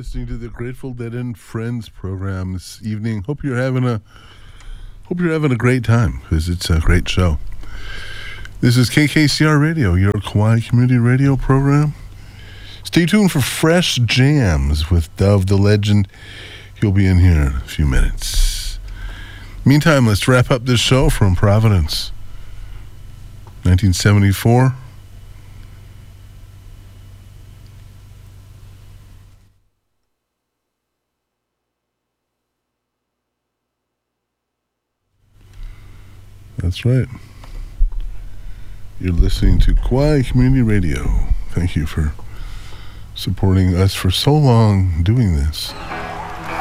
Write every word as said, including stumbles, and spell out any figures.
listening to the Grateful Dead and Friends program this evening. Hope you're having a hope you're having a great time, because it's a great show. This is K K C R Radio, your Kauai Community Radio program. Stay tuned for fresh jams with Dove the Legend. He'll be in here in a few minutes. Meantime, let's wrap up this show from Providence. nineteen seventy-four. That's right. You're listening to Kauai Community Radio. Thank you for supporting us for so long doing this.